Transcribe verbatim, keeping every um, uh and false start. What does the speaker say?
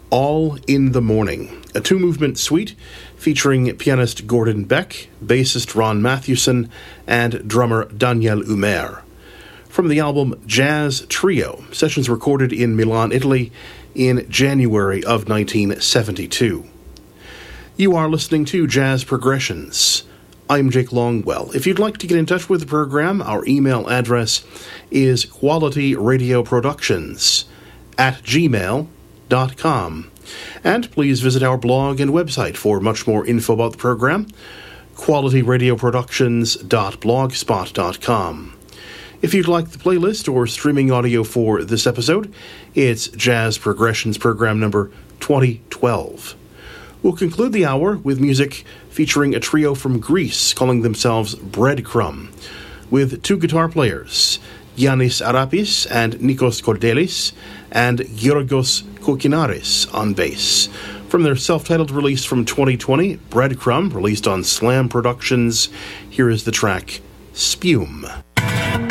All in the Morning, a two-movement suite featuring pianist Gordon Beck, bassist Ron Mathewson, and drummer Daniel Humer. From the album Jazz Trio, sessions recorded in Milan, Italy in January of nineteen seventy-two. You are listening to Jazz Progressions. I'm Jake Longwell. If you'd like to get in touch with the program, our email address is qualityradioproductions at gmail dot com. And please visit our blog and website for much more info about the program, quality radio productions dot blogspot dot com. If you'd like the playlist or streaming audio for this episode, it's Jazz Progressions program number twenty twelve. We'll conclude the hour with music featuring a trio from Greece calling themselves Breadcrumb, with two guitar players, Yannis Arapis and Nikos Kordelis, and Georgos Kokinaris on bass. From their self-titled release from twenty twenty, Breadcrumb, released on Slam Productions, here is the track Spume.